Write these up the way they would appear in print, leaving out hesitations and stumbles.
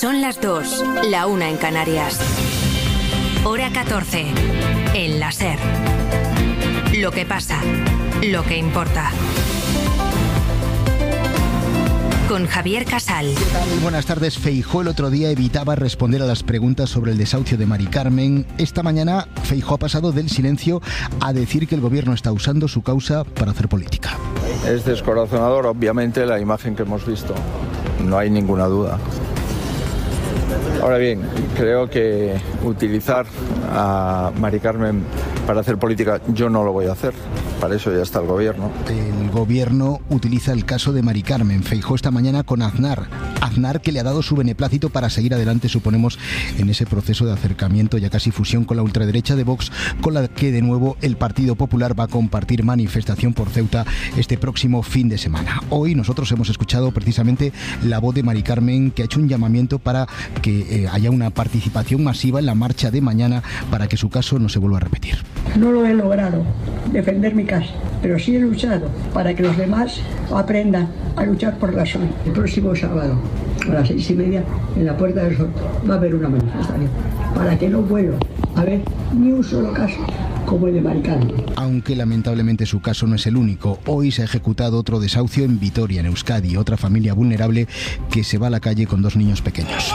Son las 2, la 1 en Canarias. Hora 14, en la SER. Lo que pasa, lo que importa. Con Javier Casal. ¿Qué tal? Muy buenas tardes. Feijóo el otro día evitaba responder a las preguntas sobre el desahucio de Mari Carmen. Esta mañana Feijóo ha pasado del silencio a decir que el gobierno está usando su causa para hacer política. Es descorazonador, obviamente, la imagen que hemos visto. No hay ninguna duda. Ahora bien, creo que utilizar a Mari Carmen para hacer política, yo no lo voy a hacer. Para eso ya está el gobierno. El gobierno utiliza el caso de Mari Carmen. Feijóo esta mañana con Aznar. Aznar, que le ha dado su beneplácito para seguir adelante, suponemos, en ese proceso de acercamiento, ya casi fusión con la ultraderecha de Vox, con la que de nuevo el Partido Popular va a compartir manifestación por Ceuta este próximo fin de semana. Hoy nosotros hemos escuchado precisamente la voz de Mari Carmen, que ha hecho un llamamiento para que haya una participación masiva en la marcha de mañana para que su caso no se vuelva a repetir. No lo he logrado defender mi casa, pero sí he luchado para que los demás aprendan a luchar por la suya. El próximo sábado a las 6:30 en la Puerta del Sol va a haber una manifestación para que no vuelva a haber ni un solo caso como el de Mari Carmen. Aunque lamentablemente su caso no es el único. Hoy se ha ejecutado otro desahucio en Vitoria, en Euskadi, otra familia vulnerable que se va a la calle con 2 niños pequeños.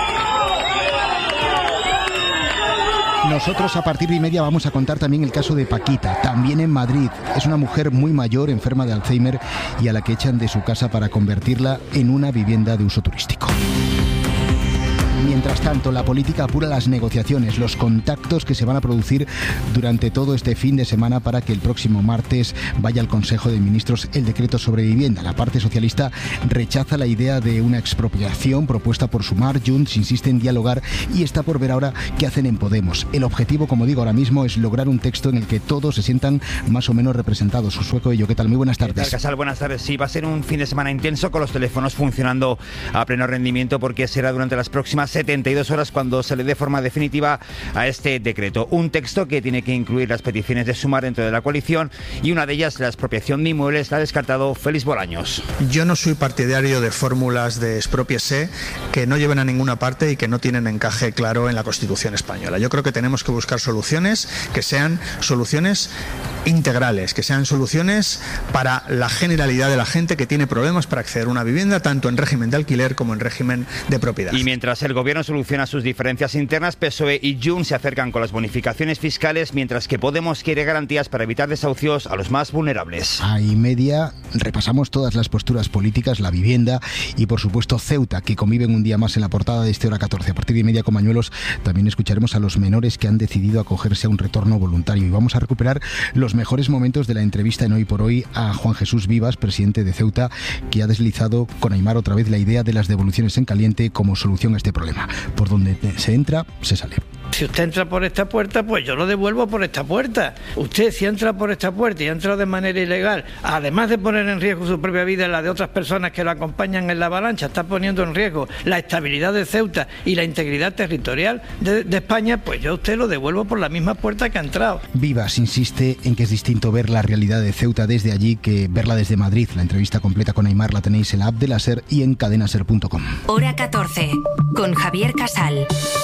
Nosotros a partir de 1:30 vamos a contar también el caso de Paquita, también en Madrid. Es una mujer muy mayor, enferma de Alzheimer, y a la que echan de su casa para convertirla en una vivienda de uso turístico. Mientras tanto, la política apura las negociaciones, los contactos que se van a producir durante todo este fin de semana para que el próximo martes vaya al Consejo de Ministros el decreto sobre vivienda. La parte socialista rechaza la idea de una expropiación propuesta por Sumar. Junts insiste en dialogar y está por ver ahora qué hacen en Podemos. El objetivo, como digo ahora mismo, es lograr un texto en el que todos se sientan más o menos representados. Sueco, ¿qué tal? Muy buenas tardes. ¿Qué tal, Casal? Buenas tardes. Sí, va a ser un fin de semana intenso con los teléfonos funcionando a pleno rendimiento porque será durante las próximas 72 horas cuando se le dé forma definitiva a este decreto. Un texto que tiene que incluir las peticiones de Sumar dentro de la coalición y una de ellas, la expropiación de inmuebles, la ha descartado Félix Bolaños. Yo no soy partidario de fórmulas de expropiese que no lleven a ninguna parte y que no tienen encaje claro en la Constitución española. Yo creo que tenemos que buscar soluciones que sean soluciones integrales, que sean soluciones para la generalidad de la gente que tiene problemas para acceder a una vivienda, tanto en régimen de alquiler como en régimen de propiedad. Y mientras el gobierno soluciona sus diferencias internas, PSOE y Junts se acercan con las bonificaciones fiscales, mientras que Podemos quiere garantías para evitar desahucios a los más vulnerables. A 1:30 repasamos todas las posturas políticas, la vivienda y por supuesto Ceuta, que conviven un día más en la portada de este Hora 14. A partir de 1:30 con Mañuelos también escucharemos a los menores que han decidido acogerse a un retorno voluntario y vamos a recuperar los mejores momentos de la entrevista en Hoy por Hoy a Juan Jesús Vivas, presidente de Ceuta, que ha deslizado con Aimar otra vez la idea de las devoluciones en caliente como solución a este problema. Por donde se entra, se sale. Si usted entra por esta puerta, pues yo lo devuelvo por esta puerta. Usted, si entra por esta puerta y ha entrado de manera ilegal, además de poner en riesgo su propia vida y la de otras personas que lo acompañan en la avalancha, está poniendo en riesgo la estabilidad de Ceuta y la integridad territorial de España, pues yo a usted lo devuelvo por la misma puerta que ha entrado. Vivas insiste en que es distinto ver la realidad de Ceuta desde allí que verla desde Madrid. La entrevista completa con Aimar la tenéis en la app de la SER y en cadenaser.com. Hora 14, con Javier Casal.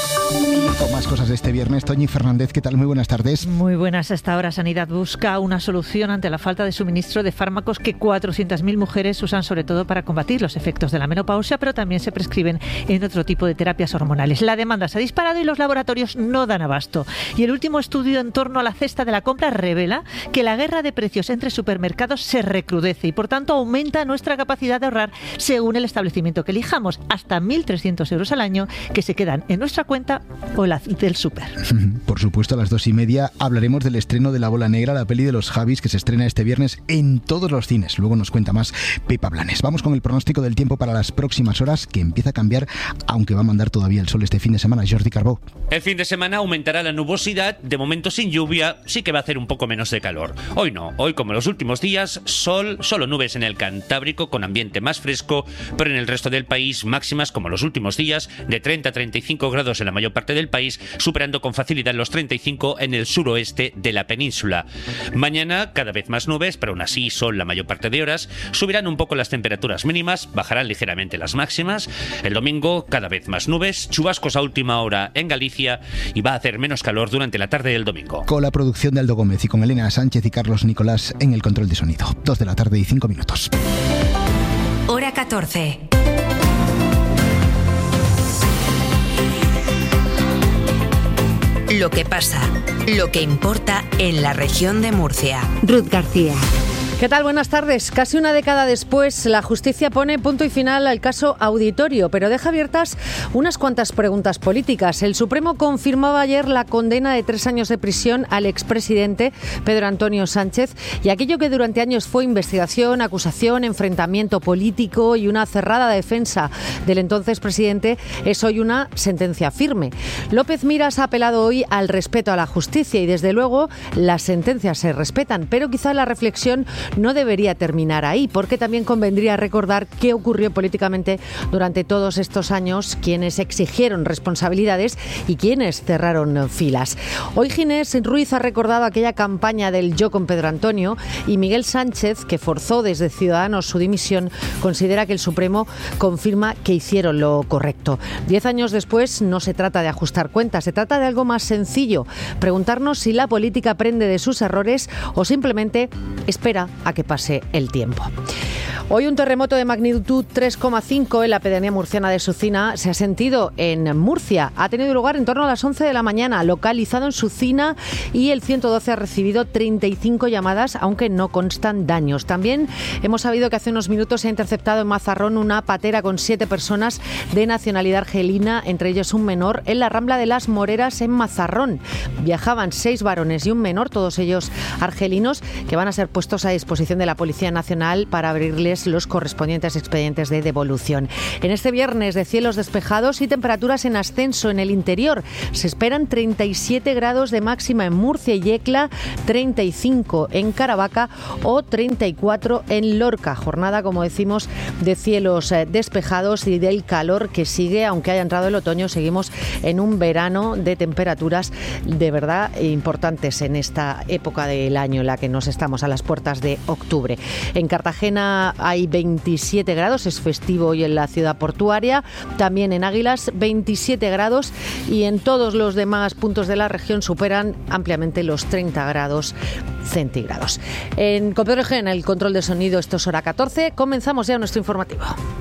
Y con más cosas de este viernes, Toñi Fernández, ¿qué tal? Muy buenas tardes. Muy buenas. Hasta ahora Sanidad busca una solución ante la falta de suministro de fármacos que 400.000 mujeres usan sobre todo para combatir los efectos de la menopausia, pero también se prescriben en otro tipo de terapias hormonales. La demanda se ha disparado y los laboratorios no dan abasto. Y el último estudio en torno a la cesta de la compra revela que la guerra de precios entre supermercados se recrudece y por tanto aumenta nuestra capacidad de ahorrar según el establecimiento que elijamos, hasta 1.300 euros al año que se quedan en nuestra cuenta o la del súper. Por supuesto, a las 2:30 hablaremos del estreno de La Bola Negra, la peli de los Javis, que se estrena este viernes en todos los cines. Luego nos cuenta más Pepa Blanes. Vamos con el pronóstico del tiempo para las próximas horas, que empieza a cambiar, aunque va a mandar todavía el sol este fin de semana. Jordi Carbó. El fin de semana aumentará la nubosidad, de momento sin lluvia, sí que va a hacer un poco menos de calor. Hoy no, hoy como los últimos días, sol, solo nubes en el Cantábrico con ambiente más fresco, pero en el resto del país máximas como los últimos días de 30 a 35 grados en la mayor mayor parte del país, superando con facilidad los 35 en el suroeste de la península. Mañana cada vez más nubes, pero aún así sol la mayor parte de horas. Subirán un poco las temperaturas mínimas, bajarán ligeramente las máximas. El domingo cada vez más nubes, chubascos a última hora en Galicia y va a hacer menos calor durante la tarde del domingo. Con la producción de Aldo Gómez y con Elena Sánchez y Carlos Nicolás en el control de sonido. 2 de la tarde y 5 minutos. Hora 14. Lo que pasa, lo que importa en la región de Murcia. Ruth García. ¿Qué tal? Buenas tardes. Casi una década después, la justicia pone punto y final al caso Auditorio, pero deja abiertas unas cuantas preguntas políticas. El Supremo confirmaba ayer la condena de 3 años de prisión al expresidente Pedro Antonio Sánchez y aquello que durante años fue investigación, acusación, enfrentamiento político y una cerrada defensa del entonces presidente es hoy una sentencia firme. López Miras ha apelado hoy al respeto a la justicia y desde luego las sentencias se respetan, pero quizá la reflexión no debería terminar ahí, porque también convendría recordar qué ocurrió políticamente durante todos estos años, quienes exigieron responsabilidades y quienes cerraron filas. Hoy Ginés Ruiz ha recordado aquella campaña del Yo con Pedro Antonio y Miguel Sánchez, que forzó desde Ciudadanos su dimisión, considera que el Supremo confirma que hicieron lo correcto. 10 años después no se trata de ajustar cuentas, se trata de algo más sencillo, preguntarnos si la política aprende de sus errores o simplemente espera a que pase el tiempo. Hoy un terremoto de magnitud 3,5 en la pedanía murciana de Sucina se ha sentido en Murcia. Ha tenido lugar en torno a las 11 de la mañana, localizado en Sucina, y el 112 ha recibido 35 llamadas, aunque no constan daños. También hemos sabido que hace unos minutos se ha interceptado en Mazarrón una patera con 7 personas de nacionalidad argelina, entre ellos un menor, en la Rambla de las Moreras en Mazarrón. Viajaban 6 varones y un menor, todos ellos argelinos, que van a ser puestos a disposición de la Policía Nacional para abrirles los correspondientes expedientes de devolución. En este viernes de cielos despejados y temperaturas en ascenso en el interior. Se esperan 37 grados de máxima en Murcia y Yecla, 35 en Caravaca o 34 en Lorca. Jornada, como decimos, de cielos despejados y del calor que sigue, aunque haya entrado el otoño, seguimos en un verano de temperaturas de verdad importantes en esta época del año en la que nos estamos a las puertas de octubre. En Cartagena hay 27 grados, es festivo hoy en la ciudad portuaria, también en Águilas 27 grados y en todos los demás puntos de la región superan ampliamente los 30 grados centígrados. En Copenhague, en el control de sonido, esto es Hora 14, comenzamos ya nuestro informativo.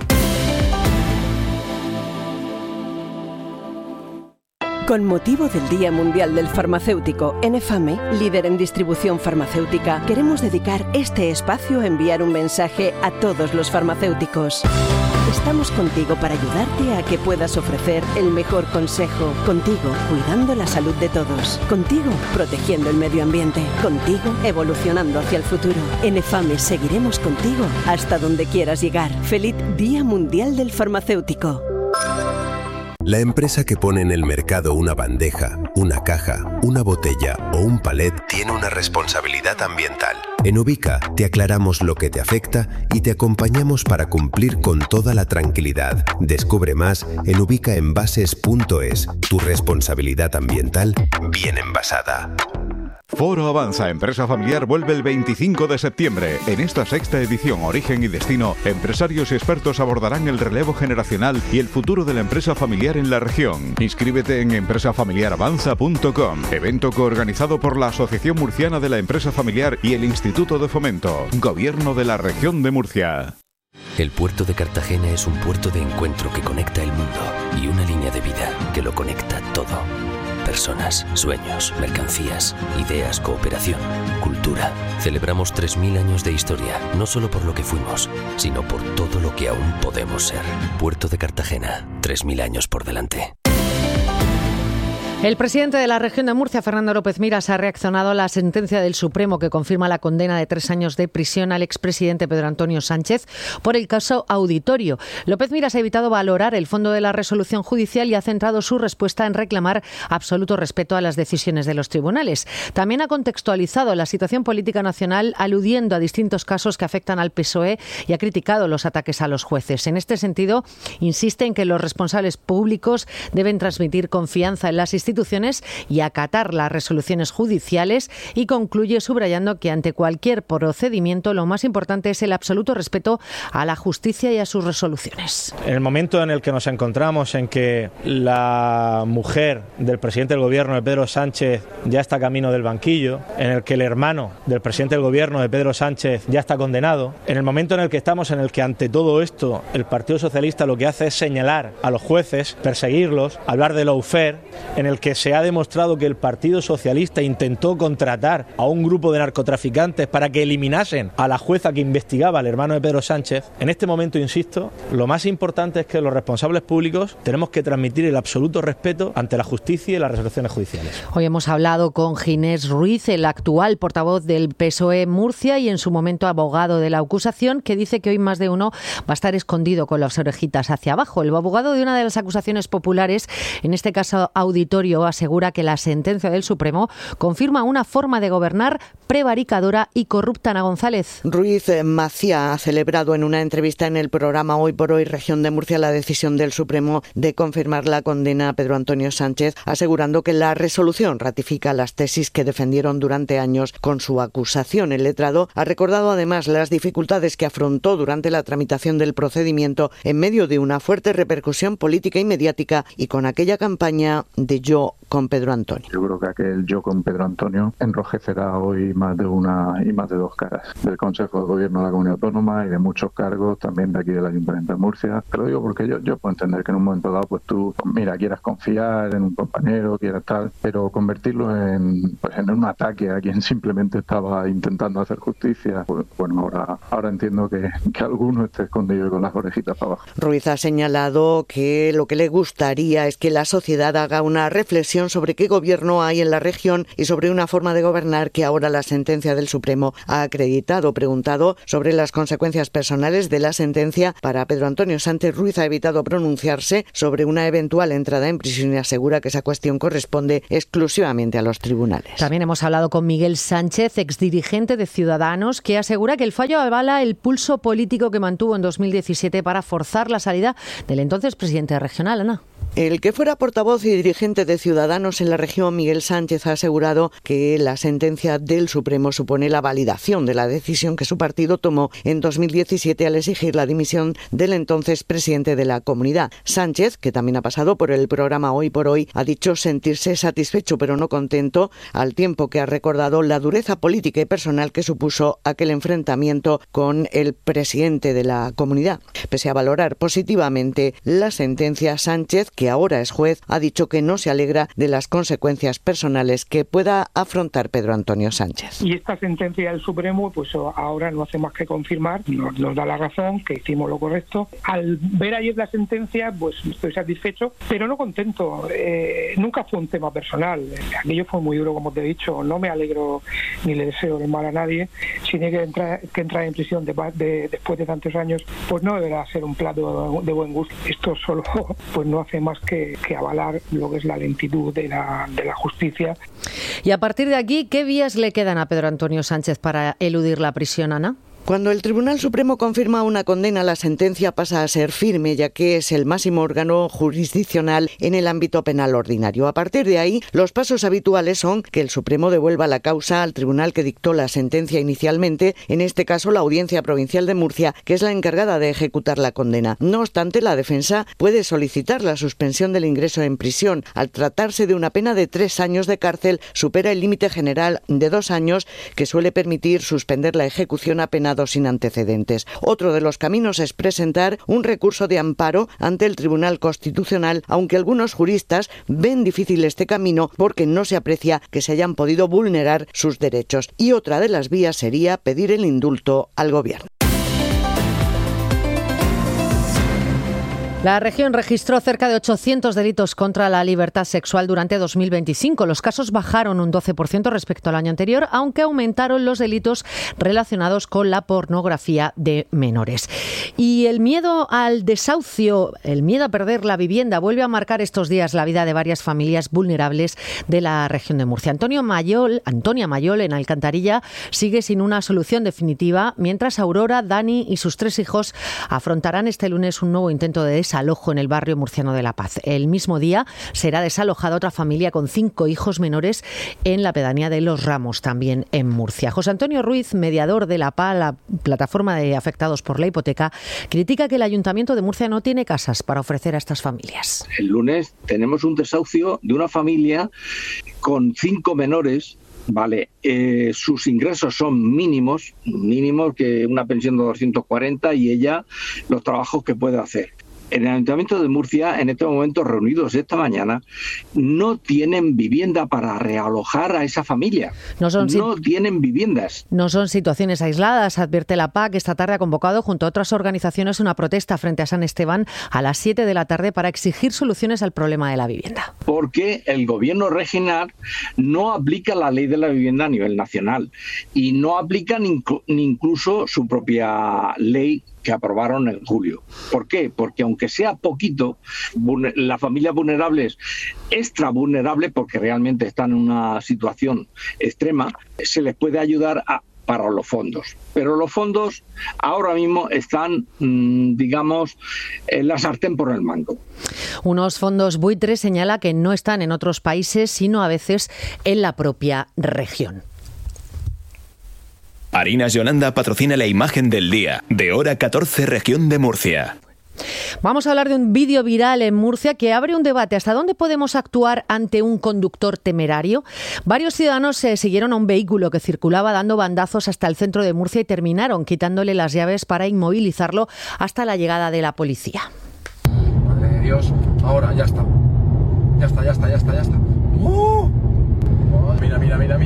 Con motivo del Día Mundial del Farmacéutico, en EFAME, líder en distribución farmacéutica, queremos dedicar este espacio a enviar un mensaje a todos los farmacéuticos. Estamos contigo para ayudarte a que puedas ofrecer el mejor consejo. Contigo, cuidando la salud de todos. Contigo, protegiendo el medio ambiente. Contigo, evolucionando hacia el futuro. En EFAME seguiremos contigo hasta donde quieras llegar. ¡Feliz Día Mundial del Farmacéutico! La empresa que pone en el mercado una bandeja, una caja, una botella o un palet tiene una responsabilidad ambiental. En Ubica te aclaramos lo que te afecta y te acompañamos para cumplir con toda la tranquilidad. Descubre más en ubicaenvases.es. Tu responsabilidad ambiental bien envasada. Foro Avanza Empresa Familiar vuelve el 25 de septiembre. En esta sexta edición Origen y Destino, empresarios y expertos abordarán el relevo generacional y el futuro de la empresa familiar en la región. Inscríbete en empresafamiliaravanza.com, evento coorganizado por la Asociación Murciana de la Empresa Familiar y el Instituto de Fomento, Gobierno de la Región de Murcia. El puerto de Cartagena es un puerto de encuentro que conecta el mundo y una línea de vida que lo conecta todo. Personas, sueños, mercancías, ideas, cooperación, cultura. Celebramos 3.000 años de historia, no solo por lo que fuimos, sino por todo lo que aún podemos ser. Puerto de Cartagena, 3.000 años por delante. El presidente de la región de Murcia, Fernando López Miras, ha reaccionado a la sentencia del Supremo que confirma la condena de 3 años de prisión al expresidente Pedro Antonio Sánchez por el caso Auditorio. López Miras ha evitado valorar el fondo de la resolución judicial y ha centrado su respuesta en reclamar absoluto respeto a las decisiones de los tribunales. También ha contextualizado la situación política nacional aludiendo a distintos casos que afectan al PSOE y ha criticado los ataques a los jueces. En este sentido, insiste en que los responsables públicos deben transmitir confianza en las instituciones y acatar las resoluciones judiciales, y concluye subrayando que ante cualquier procedimiento lo más importante es el absoluto respeto a la justicia y a sus resoluciones. En el momento en el que nos encontramos en que la mujer del presidente del gobierno de Pedro Sánchez ya está camino del banquillo, en el que el hermano del presidente del gobierno de Pedro Sánchez ya está condenado, en el momento en el que estamos en el que ante todo esto el Partido Socialista lo que hace es señalar a los jueces, perseguirlos, hablar de lawfare, en el que se ha demostrado que el Partido Socialista intentó contratar a un grupo de narcotraficantes para que eliminasen a la jueza que investigaba al hermano de Pedro Sánchez. En este momento, insisto, lo más importante es que los responsables públicos tenemos que transmitir el absoluto respeto ante la justicia y las resoluciones judiciales. Hoy hemos hablado con Ginés Ruiz, el actual portavoz del PSOE Murcia y en su momento abogado de la acusación, que dice que hoy más de uno va a estar escondido con las orejitas hacia abajo. El abogado de una de las acusaciones populares, en este caso Auditorio, asegura que la sentencia del Supremo confirma una forma de gobernar prevaricadora y corrupta. Ana González. Ruiz Macía ha celebrado en una entrevista en el programa Hoy por Hoy Región de Murcia la decisión del Supremo de confirmar la condena a Pedro Antonio Sánchez, asegurando que la resolución ratifica las tesis que defendieron durante años con su acusación. El letrado ha recordado además las dificultades que afrontó durante la tramitación del procedimiento en medio de una fuerte repercusión política y mediática y con aquella campaña de Yo con Pedro Antonio. Yo creo que aquel Yo con Pedro Antonio enrojecerá hoy más de una y más de dos caras del Consejo de Gobierno de la Comunidad Autónoma y de muchos cargos también de aquí del Ayuntamiento de Murcia. Te lo digo porque yo puedo entender que en un momento dado pues tú, mira, quieras confiar en un compañero, quieras tal, pero convertirlo en un ataque a quien simplemente estaba intentando hacer justicia, pues bueno, ahora entiendo que alguno esté escondido con las orejitas para abajo. Ruiz ha señalado que lo que le gustaría es que la sociedad haga una reflexión sobre qué gobierno hay en la región y sobre una forma de gobernar que ahora la sentencia del Supremo ha acreditado. Preguntado sobre las consecuencias personales de la sentencia para Pedro Antonio Sánchez, Ruiz ha evitado pronunciarse sobre una eventual entrada en prisión y asegura que esa cuestión corresponde exclusivamente a los tribunales. También hemos hablado con Miguel Sánchez, exdirigente de Ciudadanos, que asegura que el fallo avala el pulso político que mantuvo en 2017 para forzar la salida del entonces presidente regional. Ana. El que fuera portavoz y dirigente de Ciudadanos en la región, Miguel Sánchez, ha asegurado que la sentencia del Supremo supone la validación de la decisión que su partido tomó en 2017 al exigir la dimisión del entonces presidente de la comunidad. Sánchez, que también ha pasado por el programa Hoy por Hoy, ha dicho sentirse satisfecho pero no contento, al tiempo que ha recordado la dureza política y personal que supuso aquel enfrentamiento con el presidente de la comunidad. Pese a valorar positivamente la sentencia, Sánchez, que ahora es juez, ha dicho que no se alegra de las consecuencias personales que pueda afrontar Pedro Antonio Sánchez. Y esta sentencia del Supremo, pues ahora no hace más que confirmar, nos da la razón, que hicimos lo correcto. Al ver ayer la sentencia, pues estoy satisfecho, pero no contento. Nunca fue un tema personal. Aquello fue muy duro, como te he dicho. No me alegro ni le deseo el mal a nadie. Si tiene que entrar en prisión después de tantos años, pues no deberá ser un plato de buen gusto. Esto solo pues no hace más que avalar lo que es la lentitud de la justicia. Y a partir de aquí, ¿qué vías le quedan a Pedro Antonio Sánchez para eludir la prisión, Ana? Cuando el Tribunal Supremo confirma una condena, la sentencia pasa a ser firme, ya que es el máximo órgano jurisdiccional en el ámbito penal ordinario. A partir de ahí, los pasos habituales son que el Supremo devuelva la causa al tribunal que dictó la sentencia inicialmente, en este caso la Audiencia Provincial de Murcia, que es la encargada de ejecutar la condena. No obstante, la defensa puede solicitar la suspensión del ingreso en prisión. Al tratarse de una pena de 3 años de cárcel, supera el límite general de 2 años que suele permitir suspender la ejecución a pena sin antecedentes. Otro de los caminos es presentar un recurso de amparo ante el Tribunal Constitucional, aunque algunos juristas ven difícil este camino porque no se aprecia que se hayan podido vulnerar sus derechos. Y otra de las vías sería pedir el indulto al Gobierno. La región registró cerca de 800 delitos contra la libertad sexual durante 2025. Los casos bajaron un 12% respecto al año anterior, aunque aumentaron los delitos relacionados con la pornografía de menores. Y el miedo al desahucio, el miedo a perder la vivienda, vuelve a marcar estos días la vida de varias familias vulnerables de la región de Murcia. Antonia Mayol, en Alcantarilla, sigue sin una solución definitiva, mientras Aurora, Dani y sus 3 hijos afrontarán este lunes un nuevo intento de desalojo en el barrio murciano de La Paz. El mismo día será desalojada otra familia con 5 hijos menores en la pedanía de Los Ramos, también en Murcia. José Antonio Ruiz, mediador de la PA, la plataforma de afectados por la hipoteca, critica que el Ayuntamiento de Murcia no tiene casas para ofrecer a estas familias. El lunes tenemos un desahucio de una familia con 5 menores. Vale, sus ingresos son mínimos que una pensión de 240 y ella los trabajos que puede hacer. En el Ayuntamiento de Murcia, en este momento, reunidos esta mañana, no tienen vivienda para realojar a esa familia. No tienen viviendas. No son situaciones aisladas, advierte la PA, que esta tarde ha convocado junto a otras organizaciones una protesta frente a San Esteban a las 7 de la tarde para exigir soluciones al problema de la vivienda. Porque el gobierno regional no aplica la ley de la vivienda a nivel nacional y no aplica ni incluso su propia ley que aprobaron en julio. ¿Por qué? Porque aunque sea poquito, las familias vulnerables, extra vulnerables, porque realmente están en una situación extrema, se les puede ayudar para los fondos. Pero los fondos ahora mismo están, digamos, en la sartén por el mango. Unos fondos buitres, señala, que no están en otros países, sino a veces en la propia región. Harinas Yolanda patrocina la imagen del día, de Hora 14, región de Murcia. Vamos a hablar de un vídeo viral en Murcia que abre un debate. ¿Hasta dónde podemos actuar ante un conductor temerario? Varios ciudadanos se siguieron a un vehículo que circulaba dando bandazos hasta el centro de Murcia y terminaron quitándole las llaves para inmovilizarlo hasta la llegada de la policía. Madre de Dios, ahora ya está. Ya está. ¡Oh! Mira.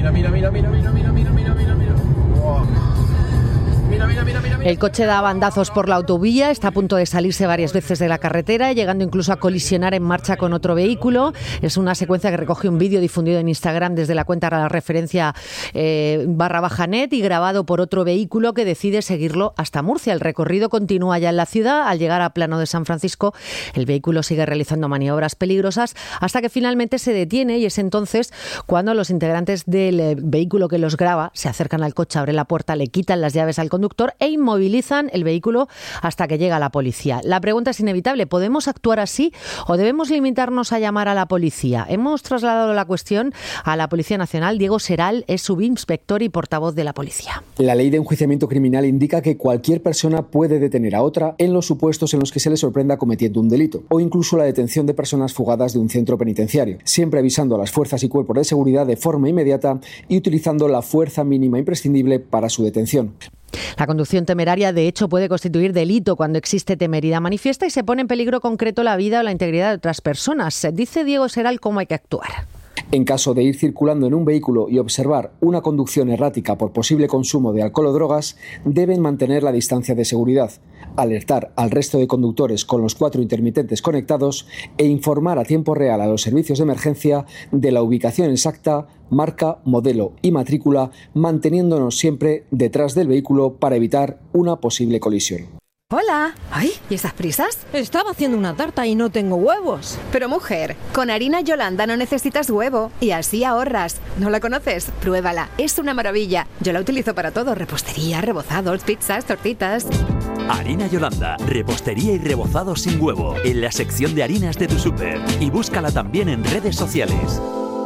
El coche da bandazos por la autovía, está a punto de salirse varias veces de la carretera, llegando incluso a colisionar en marcha con otro vehículo. Es una secuencia que recoge un vídeo difundido en Instagram desde la cuenta de la referencia /net y grabado por otro vehículo que decide seguirlo hasta Murcia. El recorrido continúa ya en la ciudad. Al llegar a Plano de San Francisco, el vehículo sigue realizando maniobras peligrosas hasta que finalmente se detiene, y es entonces cuando los integrantes del vehículo que los graba se acercan al coche, abren la puerta, le quitan las llaves al conductor e inmovilizan el vehículo hasta que llega la policía. La pregunta es inevitable: ¿podemos actuar así o debemos limitarnos a llamar a la policía? Hemos trasladado la cuestión a la Policía Nacional. Diego Seral es subinspector y portavoz de la policía. La ley de enjuiciamiento criminal indica que cualquier persona puede detener a otra en los supuestos en los que se le sorprenda cometiendo un delito, o incluso la detención de personas fugadas de un centro penitenciario, siempre avisando a las fuerzas y cuerpos de seguridad de forma inmediata y utilizando la fuerza mínima imprescindible para su detención. La conducción temeraria, de hecho, puede constituir delito cuando existe temeridad manifiesta y se pone en peligro concreto la vida o la integridad de otras personas. Dice Diego Seral cómo hay que actuar. En caso de ir circulando en un vehículo y observar una conducción errática por posible consumo de alcohol o drogas, deben mantener la distancia de seguridad, alertar al resto de conductores con los 4 intermitentes conectados e informar a tiempo real a los servicios de emergencia de la ubicación exacta, marca, modelo y matrícula, manteniéndonos siempre detrás del vehículo para evitar una posible colisión. Hola. Ay, ¿y esas prisas? Estaba haciendo una tarta y no tengo huevos. Pero mujer, con harina Yolanda no necesitas huevo y así ahorras. ¿No la conoces? Pruébala, es una maravilla. Yo la utilizo para todo: repostería, rebozados, pizzas, tortitas. Harina Yolanda, repostería y rebozados sin huevo, en la sección de harinas de tu súper. Y búscala también en redes sociales.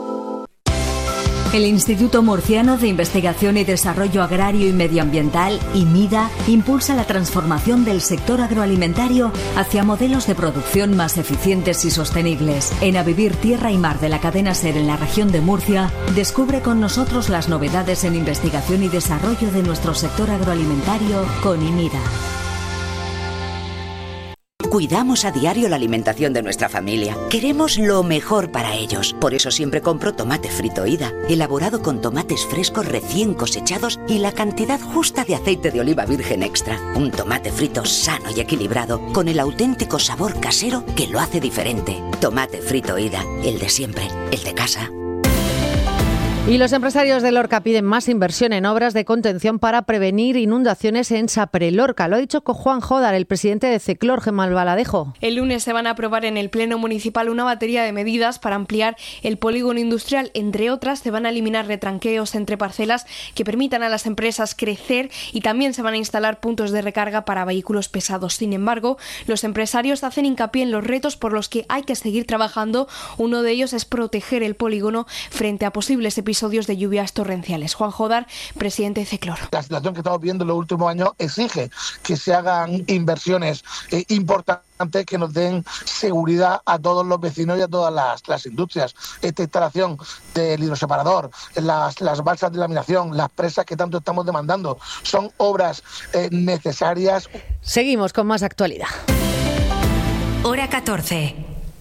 El Instituto Murciano de Investigación y Desarrollo Agrario y Medioambiental, IMIDA, impulsa la transformación del sector agroalimentario hacia modelos de producción más eficientes y sostenibles. En A Vivir Tierra y Mar de la cadena SER en la región de Murcia, descubre con nosotros las novedades en investigación y desarrollo de nuestro sector agroalimentario con IMIDA. Cuidamos a diario la alimentación de nuestra familia. Queremos lo mejor para ellos. Por eso siempre compro tomate frito Ida, elaborado con tomates frescos recién cosechados y la cantidad justa de aceite de oliva virgen extra. Un tomate frito sano y equilibrado, con el auténtico sabor casero que lo hace diferente. Tomate frito Ida, el de siempre, el de casa. Y los empresarios de Lorca piden más inversión en obras de contención para prevenir inundaciones en Saprelorca. Lo ha dicho Juan Jodar, el presidente de Ceclor, Gemma Albaladejo. El lunes se van a aprobar en el Pleno Municipal una batería de medidas para ampliar el polígono industrial. Entre otras, se van a eliminar retranqueos entre parcelas que permitan a las empresas crecer y también se van a instalar puntos de recarga para vehículos pesados. Sin embargo, los empresarios hacen hincapié en los retos por los que hay que seguir trabajando. Uno de ellos es proteger el polígono frente a posibles episodios de lluvias torrenciales. Juan Jodar, presidente de Ceclor. La situación que estamos viendo en los últimos años exige que se hagan inversiones importantes que nos den seguridad a todos los vecinos y a todas las industrias. Esta instalación del hidroseparador, las balsas de laminación, las presas que tanto estamos demandando, son obras necesarias. Seguimos con más actualidad. Hora 14.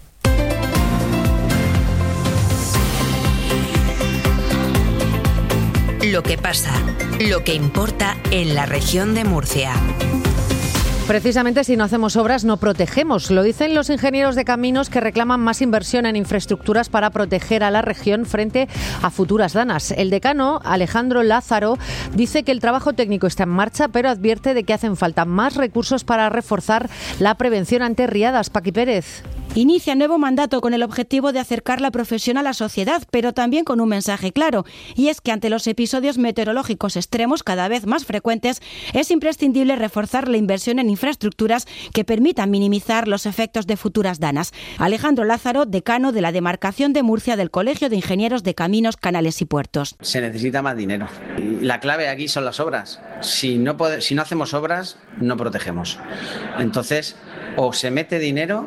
Lo que pasa, lo que importa en la región de Murcia. Precisamente si no hacemos obras no protegemos. Lo dicen los ingenieros de caminos que reclaman más inversión en infraestructuras para proteger a la región frente a futuras danas. El decano, Alejandro Lázaro, dice que el trabajo técnico está en marcha, pero advierte de que hacen falta más recursos para reforzar la prevención ante riadas. Paqui Pérez. Inicia nuevo mandato con el objetivo de acercar la profesión a la sociedad, pero también con un mensaje claro, y es que ante los episodios meteorológicos extremos cada vez más frecuentes, es imprescindible reforzar la inversión en infraestructuras que permitan minimizar los efectos de futuras danas. Alejandro Lázaro, decano de la demarcación de Murcia del Colegio de Ingenieros de Caminos, Canales y Puertos. Se necesita más dinero. La clave aquí son las obras. Si no hacemos obras, no protegemos. Entonces, o se mete dinero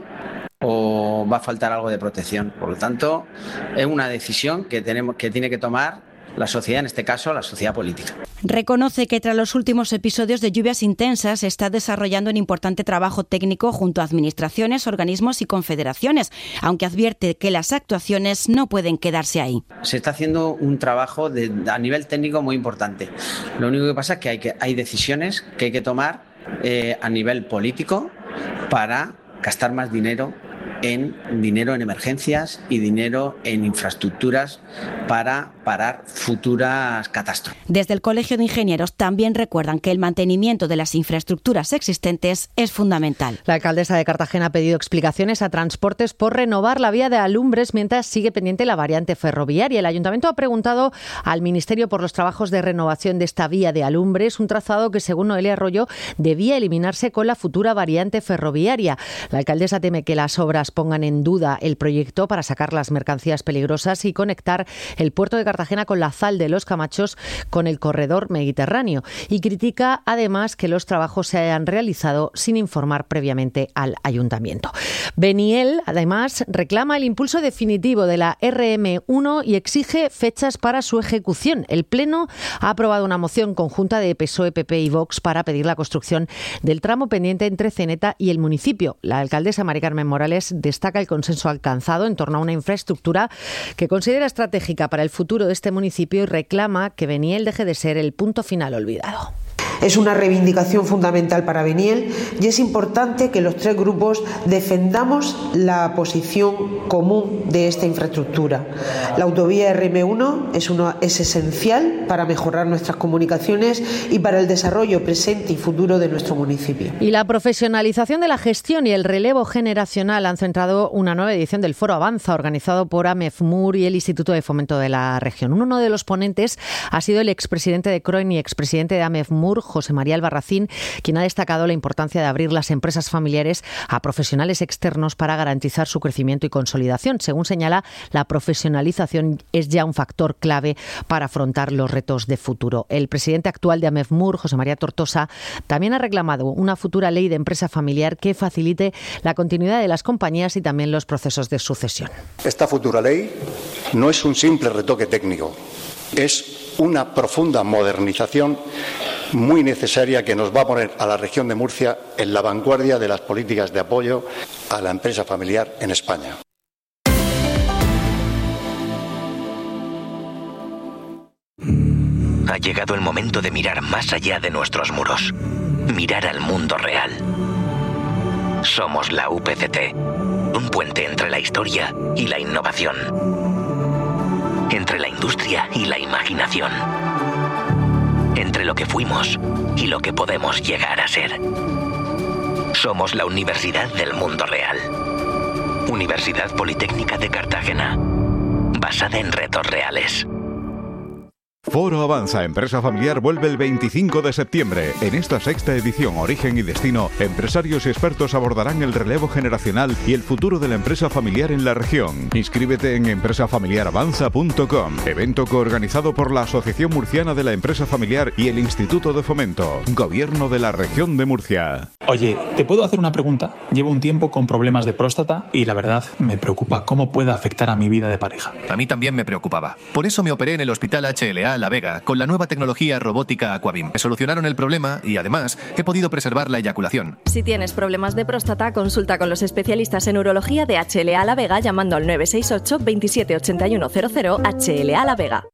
o va a faltar algo de protección. Por lo tanto, es una decisión que tiene que tomar la sociedad, en este caso la sociedad política. Reconoce que tras los últimos episodios de lluvias intensas se está desarrollando un importante trabajo técnico junto a administraciones, organismos y confederaciones, aunque advierte que las actuaciones no pueden quedarse ahí. Se está haciendo un trabajo a nivel técnico muy importante. Lo único que pasa es que hay decisiones que hay que tomar a nivel político para gastar más dinero en emergencias y dinero en infraestructuras para parar futuras catástrofes. Desde el Colegio de Ingenieros también recuerdan que el mantenimiento de las infraestructuras existentes es fundamental. La alcaldesa de Cartagena ha pedido explicaciones a Transportes por renovar la vía de Alumbres mientras sigue pendiente la variante ferroviaria. El Ayuntamiento ha preguntado al Ministerio por los trabajos de renovación de esta vía de Alumbres, un trazado que, según Noelia Arroyo, debía eliminarse con la futura variante ferroviaria. La alcaldesa teme que las obras pongan en duda el proyecto para sacar las mercancías peligrosas y conectar el puerto de Cartagena con la Zal de los Camachos con el corredor mediterráneo, y critica además que los trabajos se hayan realizado sin informar previamente al ayuntamiento. Beniel además reclama el impulso definitivo de la RM1 y exige fechas para su ejecución. El Pleno ha aprobado una moción conjunta de PSOE, PP y Vox para pedir la construcción del tramo pendiente entre Ceneta y el municipio. La alcaldesa Mari Carmen Morales destaca el consenso alcanzado en torno a una infraestructura que considera estratégica para el futuro de este municipio y reclama que Beniel deje de ser el punto final olvidado. Es una reivindicación fundamental para Beniel y es importante que los tres grupos defendamos la posición común de esta infraestructura. La autovía RM1 es esencial para mejorar nuestras comunicaciones y para el desarrollo presente y futuro de nuestro municipio. Y la profesionalización de la gestión y el relevo generacional han centrado una nueva edición del Foro Avanza, organizado por AMEFMUR y el Instituto de Fomento de la Región. Uno de los ponentes ha sido el expresidente de CROIN y expresidente de AMEFMUR, José María Albarracín, quien ha destacado la importancia de abrir las empresas familiares a profesionales externos para garantizar su crecimiento y consolidación. Según señala, la profesionalización es ya un factor clave para afrontar los retos de futuro. El presidente actual de AMEFMUR, José María Tortosa, también ha reclamado una futura ley de empresa familiar que facilite la continuidad de las compañías y también los procesos de sucesión. Esta futura ley no es un simple retoque técnico, es una profunda modernización muy necesaria que nos va a poner a la región de Murcia en la vanguardia de las políticas de apoyo a la empresa familiar en España. Ha llegado el momento de mirar más allá de nuestros muros. Mirar al mundo real. Somos la UPCT, un puente entre la historia y la innovación. Entre la industria y la imaginación. Entre lo que fuimos y lo que podemos llegar a ser. Somos la Universidad del Mundo Real. Universidad Politécnica de Cartagena. Basada en retos reales. Foro Avanza Empresa Familiar vuelve el 25 de septiembre. En esta sexta edición Origen y Destino, empresarios y expertos abordarán el relevo generacional y el futuro de la empresa familiar en la región. Inscríbete en empresafamiliaravanza.com. Evento coorganizado por la Asociación Murciana de la Empresa Familiar y el Instituto de Fomento. Gobierno de la Región de Murcia. Oye, ¿te puedo hacer una pregunta? Llevo un tiempo con problemas de próstata y la verdad me preocupa cómo puede afectar a mi vida de pareja. A mí también me preocupaba. Por eso me operé en el Hospital HLA La Vega con la nueva tecnología robótica Aquabim. Me solucionaron el problema y además he podido preservar la eyaculación. Si tienes problemas de próstata, consulta con los especialistas en urología de HLA La Vega llamando al 968 27 81 00 HLA La Vega.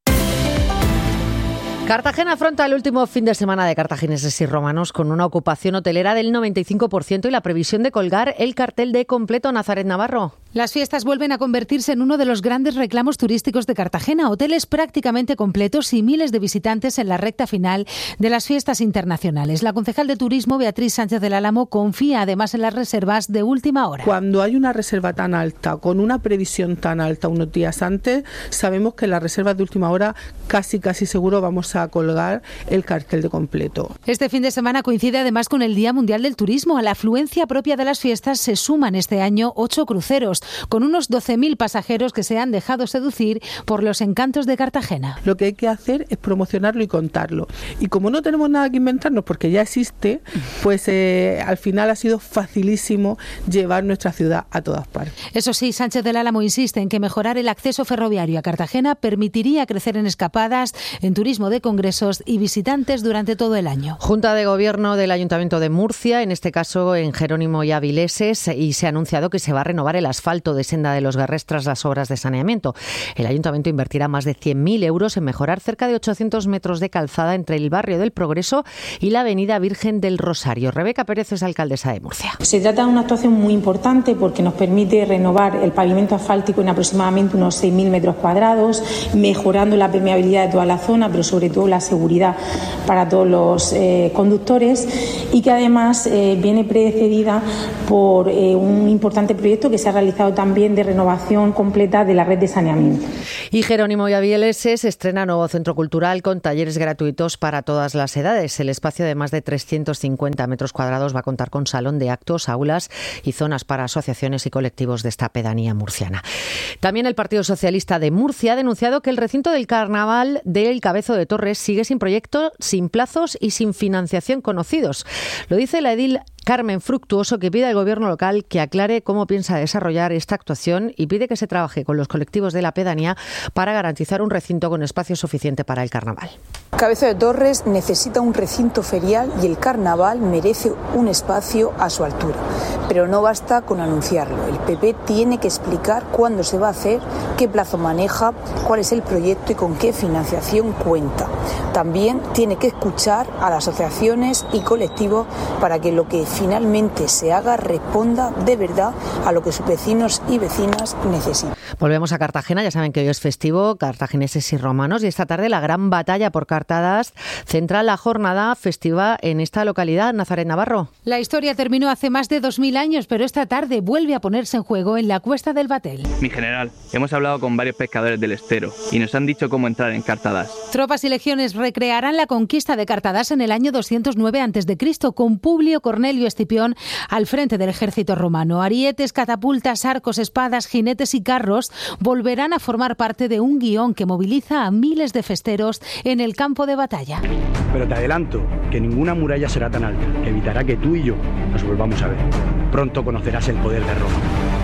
Cartagena afronta el último fin de semana de cartagineses y romanos con una ocupación hotelera del 95% y la previsión de colgar el cartel de completo. Nazaret Navarro. Las fiestas vuelven a convertirse en uno de los grandes reclamos turísticos de Cartagena. Hoteles prácticamente completos y miles de visitantes en la recta final de las fiestas internacionales. La concejal de Turismo, Beatriz Sánchez del Álamo, confía además en las reservas de última hora. Cuando hay una reserva tan alta, con una previsión tan alta unos días antes, sabemos que en las reservas de última hora casi seguro vamos a colgar el cartel de completo. Este fin de semana coincide además con el Día Mundial del Turismo. A la afluencia propia de las fiestas se suman este año 8 cruceros, con unos 12.000 pasajeros que se han dejado seducir por los encantos de Cartagena. Lo que hay que hacer es promocionarlo y contarlo. Y como no tenemos nada que inventarnos porque ya existe, pues al final ha sido facilísimo llevar nuestra ciudad a todas partes. Eso sí, Sánchez del Álamo insiste en que mejorar el acceso ferroviario a Cartagena permitiría crecer en escapadas, en turismo de congresos y visitantes durante todo el año. Junta de Gobierno del Ayuntamiento de Murcia, en este caso en Jerónimo y Avileses, y se ha anunciado que se va a renovar el asfalto de Senda de los Guerres tras las obras de saneamiento. El Ayuntamiento invertirá más de 100.000 euros en mejorar cerca de 800 metros de calzada entre el barrio del Progreso y la avenida Virgen del Rosario. Rebeca Pérez es alcaldesa de Murcia. Se trata de una actuación muy importante porque nos permite renovar el pavimento asfáltico en aproximadamente unos 6.000 metros cuadrados, mejorando la permeabilidad de toda la zona, pero sobre todo la seguridad para todos los conductores, y que además viene precedida por un importante proyecto que se ha realizado también de renovación completa de la red de saneamiento. Y Jerónimo y Avileses estrena nuevo centro cultural con talleres gratuitos para todas las edades. El espacio de más de 350 metros cuadrados va a contar con salón de actos, aulas y zonas para asociaciones y colectivos de esta pedanía murciana. También el Partido Socialista de Murcia ha denunciado que el recinto del Carnaval del Cabezo de Torres sigue sin proyecto, sin plazos y sin financiación conocidos. Lo dice la edil Carmen Fructuoso, que pide al Gobierno local que aclare cómo piensa desarrollar esta actuación y pide que se trabaje con los colectivos de la pedanía para garantizar un recinto con espacio suficiente para el carnaval. Cabezo de Torres necesita un recinto ferial y el carnaval merece un espacio a su altura. Pero no basta con anunciarlo. El PP tiene que explicar cuándo se va a hacer, qué plazo maneja, cuál es el proyecto y con qué financiación cuenta. También tiene que escuchar a las asociaciones y colectivos para que lo que finalmente se haga responda de verdad a lo que sus vecinos y vecinas necesitan. Volvemos a Cartagena, ya saben que hoy es festivo, cartagineses y romanos, y esta tarde la gran batalla por Cartadas centra la jornada festiva en esta localidad. Nazaret Navarro. La historia terminó hace más de 2000 años, pero esta tarde vuelve a ponerse en juego en la Cuesta del Batel. Mi general, hemos hablado con varios pescadores del estero y nos han dicho cómo entrar en Cartadas. Tropas y legiones recrearán la conquista de Cartadas en el año 209 a.C. con Publio Cornelio Escipión al frente del ejército romano. Arietes, catapultas, arcos, espadas, jinetes y carros volverán a formar parte de un guión que moviliza a miles de festeros en el campo de batalla. Pero te adelanto que ninguna muralla será tan alta que evitará que tú y yo nos volvamos a ver. Pronto conocerás el poder de Roma.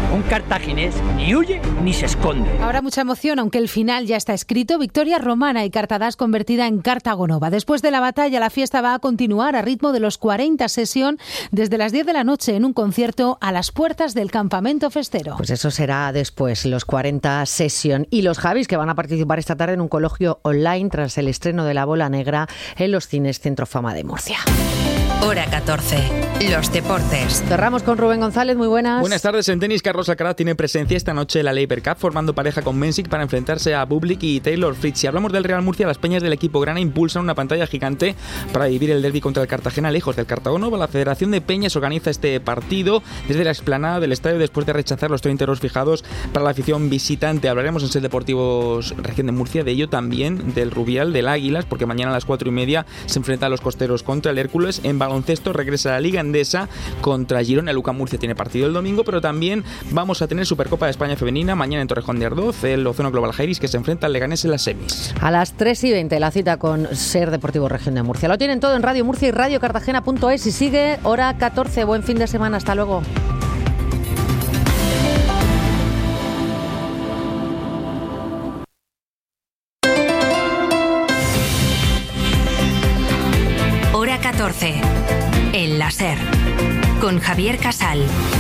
Un cartaginés ni huye ni se esconde. Ahora mucha emoción, aunque el final ya está escrito. Victoria romana y Cartadás convertida en Cartago Nova. Después de la batalla, la fiesta va a continuar a ritmo de los 40 Session desde las 10 de la noche en un concierto a las puertas del campamento festero. Pues eso será después, los 40 Session. Y los Javis, que van a participar esta tarde en un coloquio online tras el estreno de La Bola Negra en los cines Centro Fama de Murcia. Hora 14. Los deportes. Cerramos con Rubén González. Muy buenas. Buenas tardes. En tenis, Carlos Alcaraz tiene presencia esta noche en la Laver Cup, formando pareja con Mensik para enfrentarse a Bublik y Taylor Fritz. Si hablamos del Real Murcia, las peñas del equipo grana impulsan una pantalla gigante para vivir el derbi contra el Cartagena lejos del Cartago Nova. La Federación de Peñas organiza este partido desde la explanada del estadio después de rechazar los 30 euros fijados para la afición visitante. Hablaremos en Ser Deportivos Región de Murcia de ello, también del Rubial, del Águilas, porque mañana a las 4:30 se enfrenta a los costeros contra el Hércules. En baloncesto regresa la Liga Endesa contra Girona. El UCAM Murcia tiene partido el domingo, pero también vamos a tener Supercopa de España femenina mañana en Torrejón de Ardoz, el Ozono Global Jairis, que se enfrenta al Leganés en las semis. A las 3:20 la cita con Ser Deportivo Región de Murcia. Lo tienen todo en Radio Murcia y radiocartagena.es y sigue Hora 14. Buen fin de semana. Hasta luego. Hora 14. En la Ser. Con Javier Casal.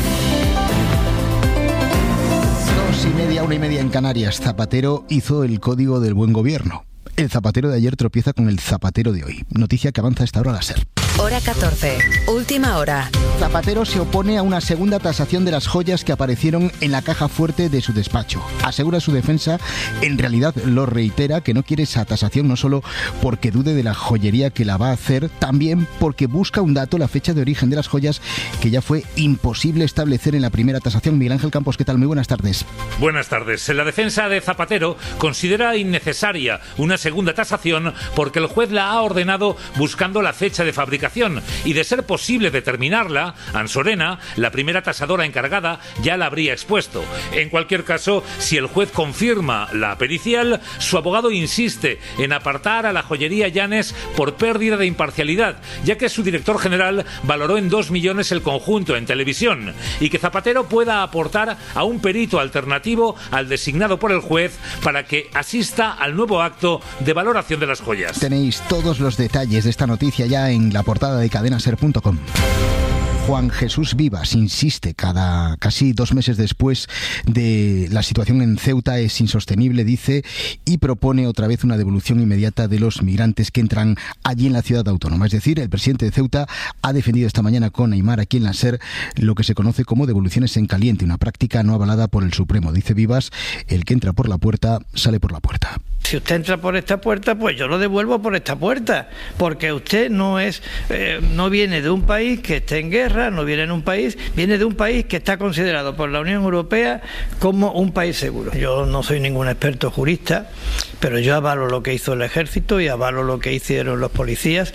2:30, 1:30 en Canarias. Zapatero hizo el código del buen gobierno. El zapatero de ayer tropieza con el zapatero de hoy. Noticia que avanza a esta hora a la Ser. Hora 14. Última hora. Zapatero se opone a una segunda tasación de las joyas que aparecieron en la caja fuerte de su despacho. Asegura su defensa, en realidad lo reitera, que no quiere esa tasación no solo porque dude de la joyería que la va a hacer, también porque busca un dato, la fecha de origen de las joyas, que ya fue imposible establecer en la primera tasación. Miguel Ángel Campos, ¿qué tal? Muy buenas tardes. Buenas tardes. La defensa de Zapatero considera innecesaria una segunda tasación porque el juez la ha ordenado buscando la fecha de fabricación y, de ser posible determinarla, Ansorena, la primera tasadora encargada, ya la habría expuesto. En cualquier caso, si el juez confirma la pericial, su abogado insiste en apartar a la joyería Llanes por pérdida de imparcialidad, ya que su director general valoró en 2 millones el conjunto en televisión, y que Zapatero pueda aportar a un perito alternativo al designado por el juez para que asista al nuevo acto de valoración de las joyas. Tenéis todos los detalles de esta noticia ya en la portada de cadenaser.com. Juan Jesús Vivas insiste casi 2 meses después de la situación en Ceuta es insostenible, dice, y propone otra vez una devolución inmediata de los migrantes que entran allí en la ciudad autónoma. Es decir, el presidente de Ceuta ha defendido esta mañana con Aimar aquí en la SER lo que se conoce como devoluciones en caliente, una práctica no avalada por el Supremo. Dice Vivas, el que entra por la puerta sale por la puerta. Si usted entra por esta puerta, pues yo lo devuelvo por esta puerta, porque usted no viene de un país que esté en guerra, viene de un país que está considerado por la Unión Europea como un país seguro. Yo no soy ningún experto jurista, pero yo avalo lo que hizo el ejército y avalo lo que hicieron los policías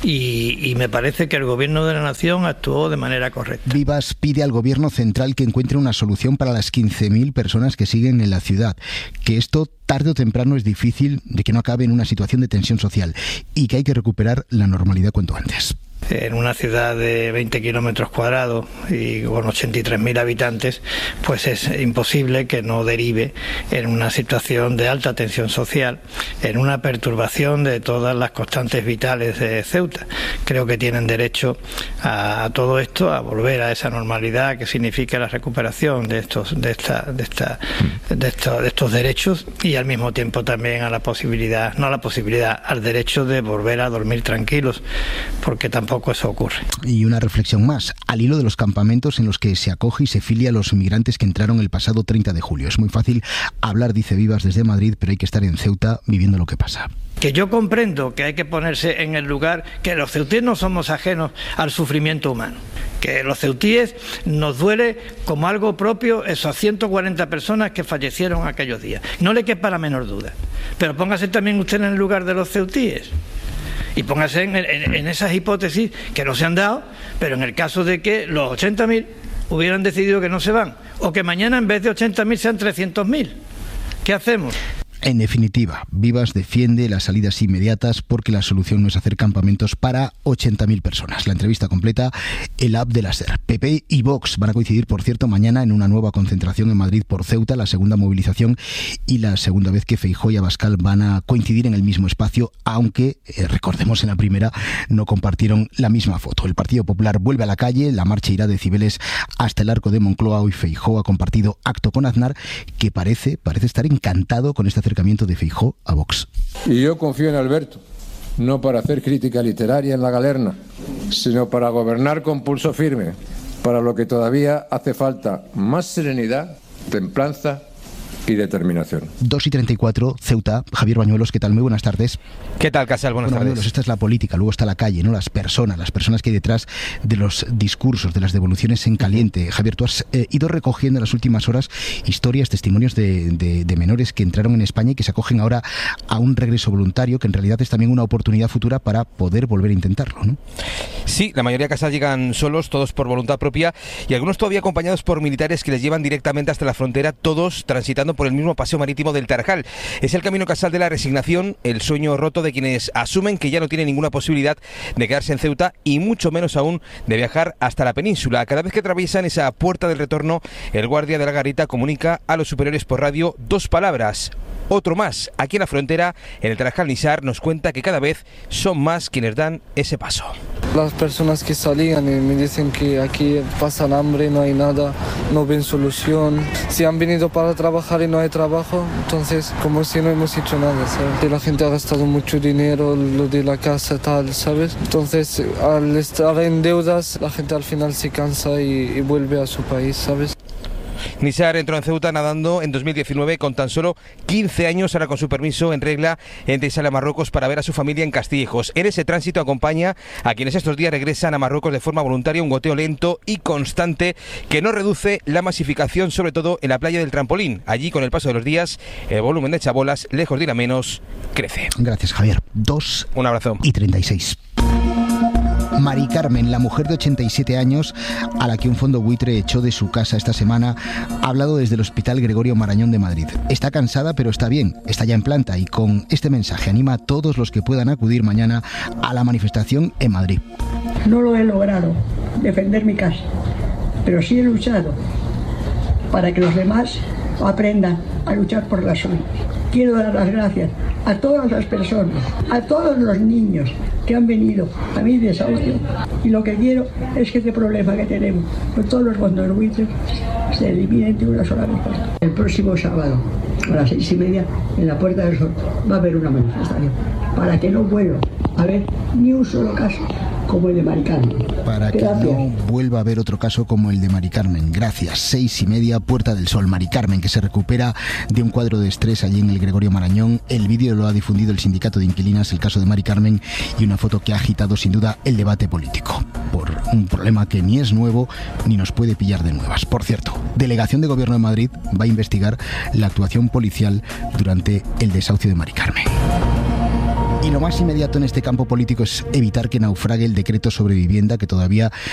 y me parece que el gobierno de la nación actuó de manera correcta. Vivas pide al gobierno central que encuentre una solución para las 15.000 personas que siguen en la ciudad, que esto tarde o temprano es difícil de que no acabe en una situación de tensión social y que hay que recuperar la normalidad cuanto antes. En una ciudad de 20 kilómetros cuadrados y con 83.000 habitantes, pues es imposible que no derive en una situación de alta tensión social, en una perturbación de todas las constantes vitales de Ceuta. Creo que tienen derecho a todo esto, a volver a esa normalidad que significa la recuperación de estos derechos y al mismo tiempo también al derecho de volver a dormir tranquilos, porque tampoco eso ocurre. Y una reflexión más, al hilo de los campamentos en los que se acoge y se filia a los migrantes que entraron el pasado 30 de julio. Es muy fácil hablar, dice Vivas, desde Madrid, pero hay que estar en Ceuta viviendo lo que pasa. Que yo comprendo que hay que ponerse en el lugar, que los ceutíes no somos ajenos al sufrimiento humano, que los ceutíes nos duele como algo propio esas 140 personas que fallecieron aquellos días. No le quepa la menor duda, pero póngase también usted en el lugar de los ceutíes. Y póngase en esas hipótesis que no se han dado, pero en el caso de que los 80.000 hubieran decidido que no se van, o que mañana en vez de 80.000 sean 300.000, ¿qué hacemos? En definitiva, Vivas defiende las salidas inmediatas porque la solución no es hacer campamentos para 80.000 personas. La entrevista completa, el app de la SER. PP y Vox van a coincidir, por cierto, mañana en una nueva concentración en Madrid por Ceuta, la segunda movilización y la segunda vez que Feijóo y Abascal van a coincidir en el mismo espacio, aunque, recordemos, en la primera no compartieron la misma foto. El Partido Popular vuelve a la calle, la marcha irá de Cibeles hasta el Arco de Moncloa. Hoy Feijóo ha compartido acto con Aznar, que parece estar encantado con este acercamiento de Feijóo a Vox. Y yo confío en Alberto, no para hacer crítica literaria en la galerna, sino para gobernar con pulso firme, para lo que todavía hace falta más serenidad, templanza y determinación. 2:34, Ceuta. Javier Bañuelos, ¿qué tal? Muy buenas tardes. ¿Qué tal, Casal? Buenas tardes. Bañuelos, esta es la política, luego está la calle, ¿no? Las personas que hay detrás de los discursos, de las devoluciones en caliente. Javier, tú has ido recogiendo en las últimas horas historias, testimonios de menores que entraron en España y que se acogen ahora a un regreso voluntario, que en realidad es también una oportunidad futura para poder volver a intentarlo, ¿no? Sí, la mayoría, Casal, llegan solos, todos por voluntad propia, y algunos todavía acompañados por militares que les llevan directamente hasta la frontera, todos transitando por el mismo paseo marítimo del Tarajal. Es el camino, Casal, de la resignación, el sueño roto de quienes asumen que ya no tienen ninguna posibilidad de quedarse en Ceuta y mucho menos aún de viajar hasta la península. Cada vez que atraviesan esa puerta del retorno, el guardia de la garita comunica a los superiores por radio 2 palabras: otro más. Aquí en la frontera, en el Tarajal Nisar, nos cuenta que cada vez son más quienes dan ese paso. Las personas que salían y me dicen que aquí pasan hambre, no hay nada, no ven solución. Si han venido para trabajar y no hay trabajo, entonces como si no hemos hecho nada, ¿sabes? La gente ha gastado mucho dinero, lo de la casa, tal, ¿sabes? Entonces, al estar en deudas, la gente al final se cansa y vuelve a su país, ¿sabes? Nisar entró en Ceuta nadando en 2019 con tan solo 15 años, ahora con su permiso en regla, entre y sale a Marruecos para ver a su familia en Castillejos. En ese tránsito acompaña a quienes estos días regresan a Marruecos de forma voluntaria, un goteo lento y constante que no reduce la masificación, sobre todo en la playa del Trampolín. Allí, con el paso de los días, el volumen de chabolas, lejos de ir a menos, crece. Gracias, Javier. Un abrazo. 2:36. Mari Carmen, la mujer de 87 años a la que un fondo buitre echó de su casa esta semana, ha hablado desde el Hospital Gregorio Marañón de Madrid. Está cansada, pero está bien, está ya en planta, y con este mensaje anima a todos los que puedan acudir mañana a la manifestación en Madrid. No lo he logrado, defender mi casa, pero sí he luchado para que los demás aprendan a luchar por la suya. Quiero dar las gracias a todas las personas, a todos los niños que han venido a mi desahucio, y lo que quiero es que este problema que tenemos con todos los fondos buitres se elimine de una sola vez. El próximo sábado a las 6:30 en la Puerta del Sol va a haber una manifestación para que no vuelva a haber ni un solo caso como el de Mari Carmen. Para que no vuelva a haber otro caso como el de Mari Carmen. Gracias. 6:30, Puerta del Sol. Mari Carmen, que se recupera de un cuadro de estrés allí en el Gregorio Marañón. El vídeo lo ha difundido el Sindicato de Inquilinas, el caso de Mari Carmen, y una foto que ha agitado sin duda el debate político, por un problema que ni es nuevo ni nos puede pillar de nuevas. Por cierto, Delegación de Gobierno de Madrid va a investigar la actuación policial durante el desahucio de Mari Carmen. Y lo más inmediato en este campo político es evitar que naufrague el decreto sobre vivienda, que todavía